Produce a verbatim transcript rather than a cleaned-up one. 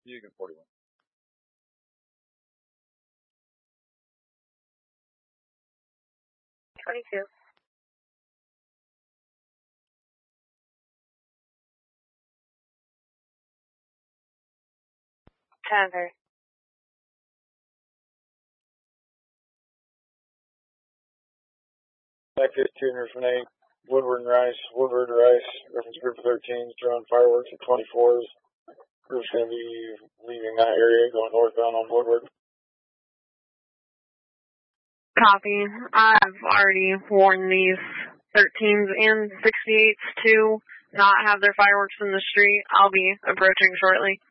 Beacon forty-one. twenty-two. Tanner. Back fifteen, Renee, Woodward and Rice, Woodward, Rice, reference group thirteen, throwing fireworks at twenty-fours. Group's going to be leaving that area, going northbound on Woodward. Copy. I've already warned these thirteens and sixty-eights to not have their fireworks in the street. I'll be approaching shortly.